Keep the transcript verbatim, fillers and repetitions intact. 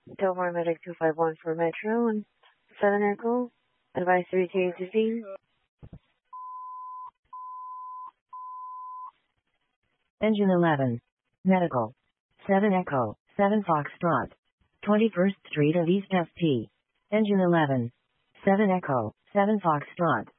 Delmar Medic two five one for Metro and seven Echo. Advisory to disease. Engine eleven. Medical. seven Echo, seven Foxtrot. twenty-first Street and East F P. Engine eleven. seven Echo, seven Foxtrot.